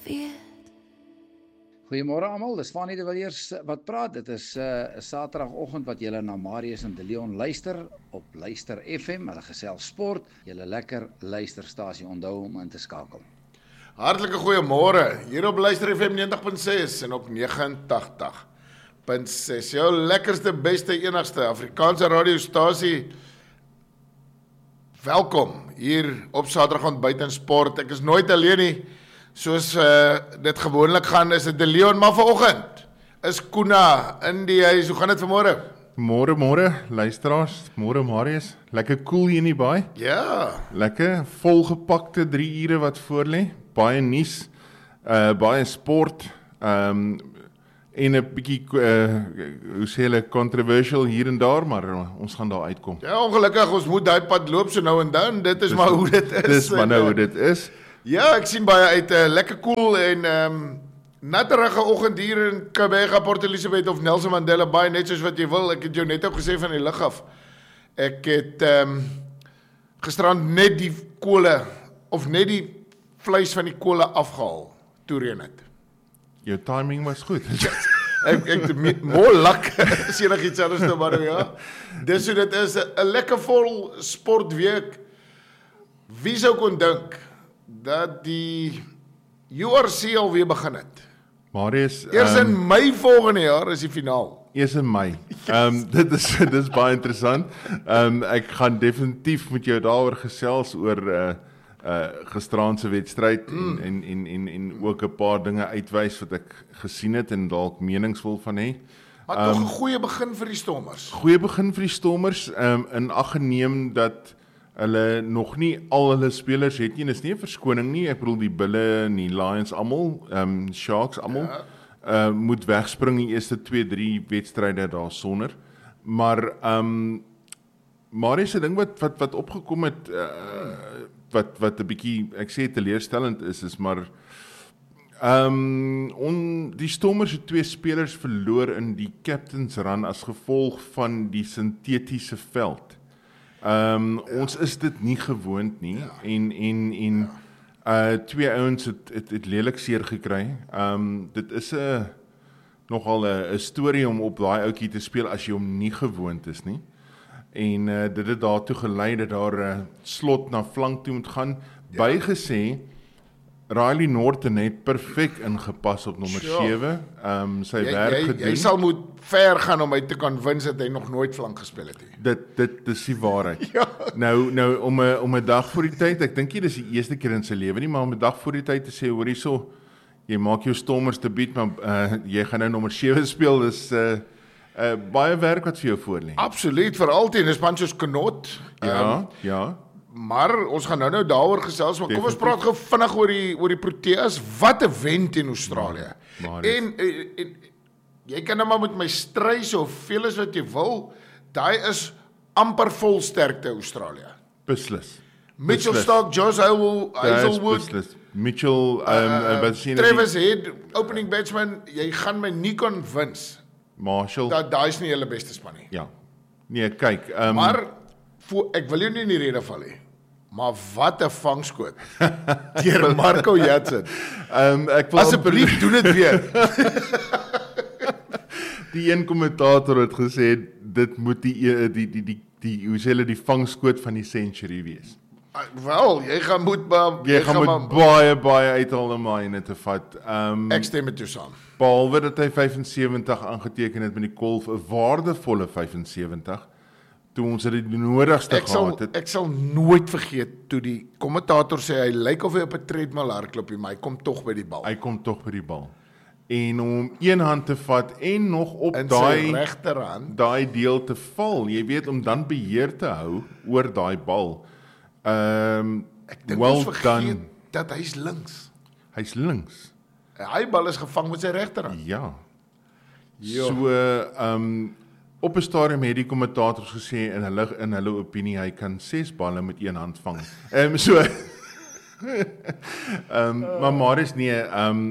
Goeiemôre almal, dis Fanny de Villiers wat praat. Dit is Saterdagoggend wat julle na Marius en De Leon luister op Luister FM. Hulle gesels sport. Julle lekker luisterstasie, onthou om in te skakel. Hartlike goeiemôre. Hier op Luister FM 90.6 en op 89.6. Jou lekkerste, beste, enigste Afrikaanse radiostasie. Welkom hier op Saterdagoggend buite in sport. Ek is nooit alleen nie. Soos dit gewoonlik gaan, is dit De Leon, maar vanoggend is Koena in die huis. Hoe gaan dit vanmôre? Môre, luisteraars. Môre Marius. Lekker cool hier in die baai. Ja. Lekker volgepakte 3 ure wat voor lê. Baie nuus, baie sport, en 'n bietjie hoe sê hulle, controversial hier en daar, maar ons gaan daar uitkom. Ja, ongelukkig ons moet daai pad loop so nou en dan. Dit is maar hoe dit is. Dis maar nou hoe dit is. Ja, ek sien baie uit, lekker cool en natterige oggend hier in Kabega, Port Elizabeth of Nelson Mandela Bay, net soos wat jy wil. Ek het jou net ook gesê van die lug af. Ek het gisterand net die kole, of net die vleis van die kole afgehaal, toe reën het. Jou timing was goed. Ek more luck as enigiets anders te maar ja. Dis hoe dit is, 'n lekker vol sportweek. Wie sou kon dink dat die URC alweer begin het? Marius, Eers in Mei volgende jaar is die finaal. Eers in Mei. Dit is baie interessant. Ek gaan definitief met jou daaroor gesels oor gisteraand se wedstryd en ook 'n paar dinge uitwys wat ek gesien het en dalk meningsvol van hê. Maar tog 'n goeie begin vir die Stormers. Goeie begin vir die Stormers, in ag geneem dat hulle nog nie al hulle spelers het nie. Dis nie 'n verskoning nie. Ek bedoel die Bulle en die Lions almal, Sharks almal, moet wegspring die eerste 2-3 wedstryde daar sonder. Maar Marius se ding wat opgekom het, wat 'n bietjie, ek sê teleurstellend is maar die Stormers het 2 spelers verloor in die captain's run as gevolg van die sintetiese veld. Ons is dit nie gewoond nie, en 2 ouens het lelik seer gekry. Dit is nogal 'n storie om op daai ouetjie te speel as jy hom nie gewoond is nie. En dit het daartoe gelei dat daar slot na flank toe moet gaan. Bygesê, Riley Norton het perfek ingepas op nommer 7. Sy werk gedoen. Jy sal moet ver gaan om my te convince dat hy nog nooit flank gespeel het nie. Dit is die waarheid. Ja. Nou om 'n dag voor die tyd, ek dink nie dis die eerste keer in sy lewe nie, maar om 'n dag voor die tyd te sê, hoor hierso, jy maak jou Stormers debuut, maar jy gaan nou nommer 7 speel, dis baie werk wat vir jou voor lê. Absoluut, veral teen 'n span soos Knot. Ja. Maar ons gaan nou daaroor gesels, maar kom ons praat gou vinnig oor die Proteas. Wat 'n wen teen Australië. En jy kan nou maar met my stry soveel as wat jy wil. Daai is amper vol sterkte Australië. Beslis. Mitchell Starc, Josh Hazelwood, Mitchell, Travis Head, opening batsman, jy gaan my nie convince Marshall. Dat daai is nie hulle beste span nie. Ja. Nee, kyk, maar ek wil jou nie in die rede val nie. Maar wat 'n vangskoot deur Marco Jansen. Asseblief doen dit weer. Die een kommentator het gesê dit moet die hoe sê hulle, die vangskoot van die century wees. Wel, jy gaan moet baie uithaal om myne te vat. Ek stem met jou saam. Behalwe dat hy 75 aangeteken het met die golf, 'n waardevolle 75. Toe ons dit die nodigste gehad het. Ek sal nooit vergeet toe die kommentator sê hy lyk of hy op 'n treadmill hardloop, maar hy kom tog by die bal. Hy kom tog by die bal. En om een hand te vat en nog op in daai sy regterhand daai deel te val, jy weet, om dan beheer te hou oor daai bal. Ek dink ons vergeet dat hy's links. Hy's links. Hy bal is gevang met sy regterhand. Ja. So op 'n stadium het die kommentators gesê in hulle opinie hy kan 6 balle met een hand vang. Maar Marius nee,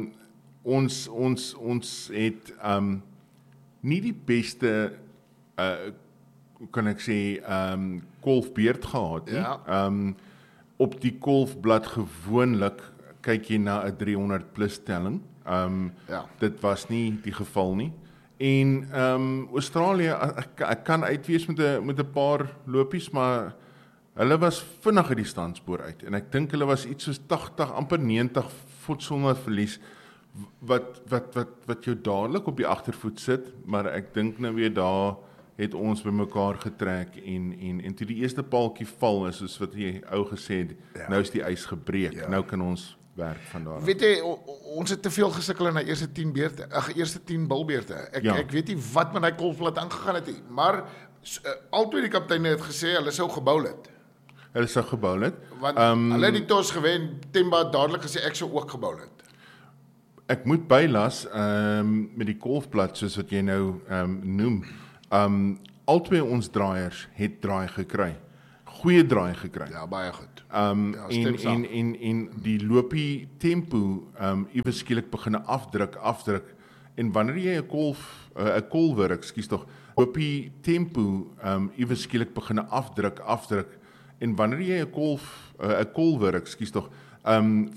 ons het nie die beste kan ek sê golfbeerd gehad nie. Ja. Op die golfblad gewoonlik kyk jy na 'n 300 plus telling. Ja. Dit was nie die geval nie. En Australië, ek kan uitwees met 'n paar lopies, maar hulle was vinnig uit die standspoor uit. En ek dink hulle was iets soos 80, amper 90 voet sonder verlies, wat jou dadelik op die agtervoet sit, maar ek dink nou weer daar het ons bymekaar getrek en toe die eerste paaltjie val is, soos wat jy ou gesê het, nou is die ys gebreek, nou kan ons werk van daar af. Weet jy, ons het te veel gesukkel in die eerste 10 beurte, eerste 10 bilbeurte. Ek weet nie wat met daai kolfplat aangegaan het nie, maar albei die kapteine het gesê hulle sou gebou het. Hulle sou gebou het. Want hulle het die tos gewen, Temba het dadelik gesê ek sou ook gebou het. Ek moet bylas met die kolfplat soos wat jy nou noem. Albei ons draaiers het draai gekry. Goeie draai gekry. Ja, baie goed. En die lopie tempo iewes skielik begin afdruk en wanneer jy 'n kolwer, ekskuus tog, lopie tempo iewes skielik begin afdruk en wanneer jy 'n kolwer, ekskuus tog,